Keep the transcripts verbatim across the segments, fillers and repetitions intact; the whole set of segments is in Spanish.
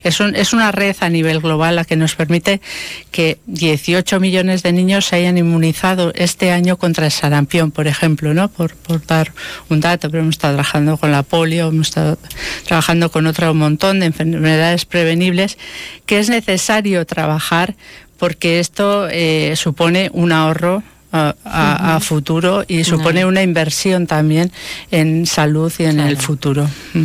Es, un, es una red a nivel global la que nos permite que dieciocho millones de niños se hayan inmunizado este año contra el sarampión, por ejemplo, ¿no? Por, por dar un dato, pero hemos estado trabajando con la polio, hemos estado trabajando con otro montón de enfermedades prevenibles que es necesario trabajar porque esto eh, supone un ahorro A, a, a futuro y supone una inversión también en salud y en claro. el futuro.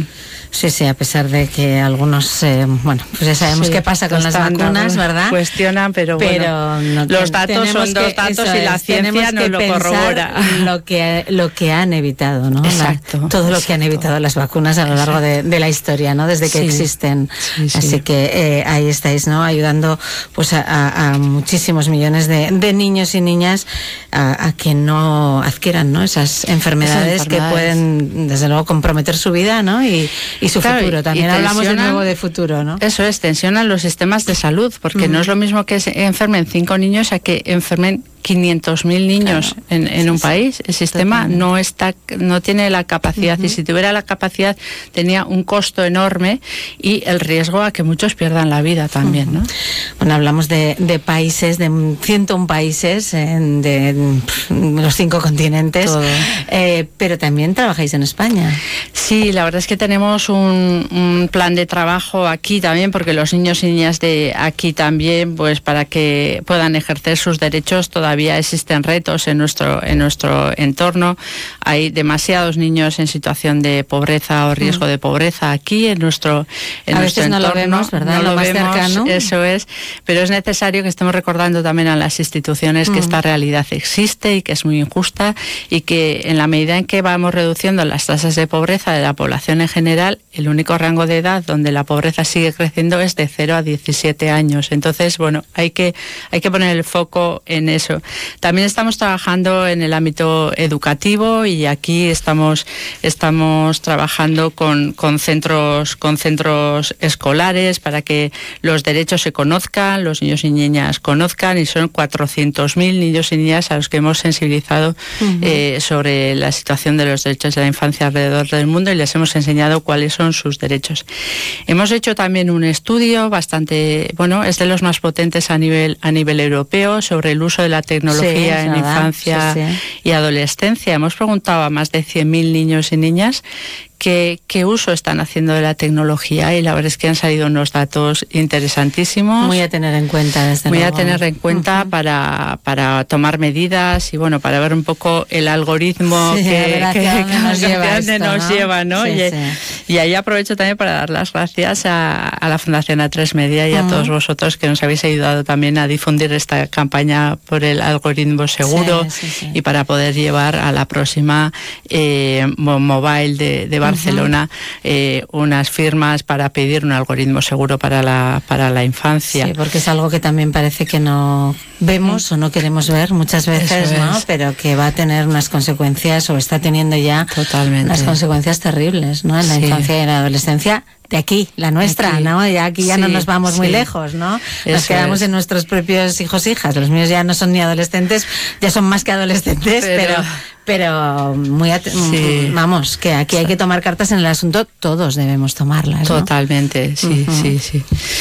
Sí, sí, a pesar de que algunos, eh, bueno, pues ya sabemos sí, qué pasa con las vacunas, ¿verdad? Cuestionan, pero, pero bueno, no, los datos son dos datos y la ciencia nos lo corrobora. Lo que, lo que han evitado, ¿no? Exacto. La, todo lo exacto. que han evitado las vacunas a lo largo de, de la historia, ¿no? Desde que sí, existen. Sí, sí. Así que eh, ahí estáis, ¿no? Ayudando pues a, a, a muchísimos millones de, de niños y niñas a, a que no adquieran, ¿no? Esas enfermedades, Esas enfermedades que pueden, desde luego, comprometer su vida, ¿no? Y, y su claro, futuro. También hablamos de nuevo de futuro, ¿no? Eso es, tensionan los sistemas de salud, porque uh-huh. no es lo mismo que se enfermen cinco niños a que enfermen quinientos mil niños claro. en, en sí, un país. El sistema totalmente. no está, no tiene la capacidad, uh-huh. y si tuviera la capacidad tenía un costo enorme y el riesgo a que muchos pierdan la vida también, uh-huh. ¿no? Bueno, hablamos de, de países, de ciento uno países, eh, de, de los cinco continentes, eh, pero también trabajáis en España. Sí, la verdad es que tenemos un, un plan de trabajo aquí también, porque los niños y niñas de aquí también, pues para que puedan ejercer sus derechos, todavía existen retos en nuestro en nuestro entorno. Hay demasiados niños en situación de pobreza o riesgo mm. de pobreza aquí en nuestro en a nuestro veces entorno. No lo vemos, ¿verdad? No lo, lo más vemos, cercano. Eso es, pero es necesario que estemos recordando también a las instituciones mm. que esta realidad existe y que es muy injusta y que en la medida en que vamos reduciendo las tasas de pobreza de la población en general, el único rango de edad donde la pobreza sigue creciendo es de cero a diecisiete años. Entonces, bueno, hay que hay que poner el foco en eso. También estamos trabajando en el ámbito educativo y aquí estamos estamos trabajando con, con centros con centros escolares para que los derechos se conozcan, los niños y niñas conozcan, y son cuatrocientos mil niños y niñas a los que hemos sensibilizado uh-huh. eh, sobre la situación de los derechos de la infancia alrededor del mundo y les hemos enseñado cuáles son sus derechos. Hemos hecho también un estudio bastante, bueno, es de los más potentes a nivel a nivel europeo sobre el uso de la tecnología sí, en verdad. infancia sí, sí. y adolescencia. Hemos preguntado a más de cien mil niños y niñas ¿Qué, qué uso están haciendo de la tecnología? Y la verdad es que han salido unos datos interesantísimos. Muy a tener en cuenta, desde Muy luego. a tener en cuenta uh-huh. para, para tomar medidas y bueno, para ver un poco el algoritmo sí, que, que, que nos lleva, esto, nos ¿no? lleva, ¿no? Sí, y, sí. y ahí aprovecho también para dar las gracias a, a la Fundación A tres Media y uh-huh. a todos vosotros que nos habéis ayudado también a difundir esta campaña por el algoritmo seguro sí, sí, sí. y para poder llevar a la próxima eh, mobile de, de Barcelona uh-huh. eh, unas firmas para pedir un algoritmo seguro para la para la infancia. Sí, porque es algo que también parece que no vemos o no queremos ver muchas veces, Eso ¿no? Es. Pero que va a tener unas consecuencias o está teniendo ya Totalmente. unas consecuencias terribles, ¿no? En la sí. infancia y en la adolescencia. De aquí, la nuestra, aquí. ¿no? Ya aquí ya sí, no nos vamos sí. muy lejos, ¿no? Eso nos quedamos es. en nuestros propios hijos e hijas. Los míos ya no son ni adolescentes, ya son más que adolescentes, pero pero, pero muy at- sí. vamos, que aquí hay que tomar cartas en el asunto, todos debemos tomarlas, ¿no? Totalmente, sí, uh-huh. sí, sí.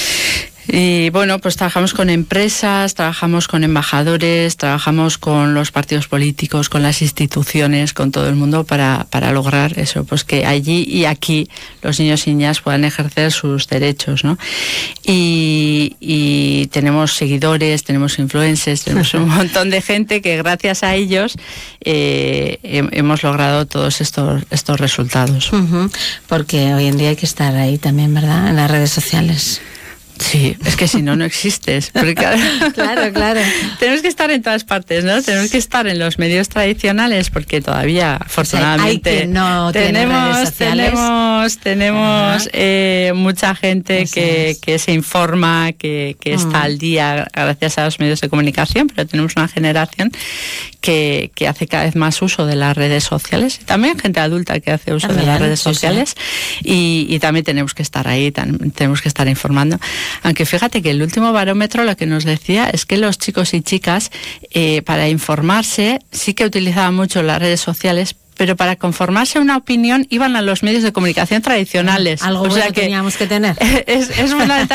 Y bueno, pues trabajamos con empresas, trabajamos con embajadores, trabajamos con los partidos políticos, con las instituciones, con todo el mundo para, para lograr eso, pues que allí y aquí los niños y niñas puedan ejercer sus derechos, ¿no? Y, y tenemos seguidores, tenemos influencers, tenemos un montón de gente que gracias a ellos eh, hemos logrado todos estos, estos resultados. Uh-huh. Porque hoy en día hay que estar ahí también, ¿verdad? En las redes sociales. Sí, es que si no, no existes. Porque, claro, claro. Tenemos que estar en todas partes, ¿no? Tenemos que estar en los medios tradicionales porque todavía, afortunadamente, o sea, hay que no tenemos, tenemos, tenemos eh, mucha gente Eso que, es. que se informa, que, que está mm. al día gracias a los medios de comunicación, pero tenemos una generación que, que hace cada vez más uso de las redes sociales. También gente adulta que hace uso también, de las redes sí, sociales sí. Y, y también tenemos que estar ahí, tan, tenemos que estar informando. Aunque fíjate que el último barómetro lo que nos decía es que los chicos y chicas eh, para informarse sí que utilizaban mucho las redes sociales, pero para conformarse una opinión iban a los medios de comunicación tradicionales. Algo o sea bueno que teníamos que tener. Es, es fundamental